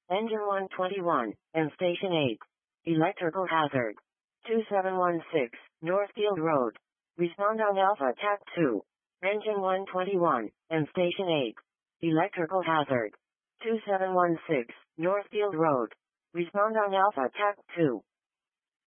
Engine 121, and Station 8. Electrical hazard. 2716, Northfield Road. Respond on Alpha TAC 2. Engine 121, and Station 8. Electrical hazard. 2716, Northfield Road. Respond on Alpha TAC 2.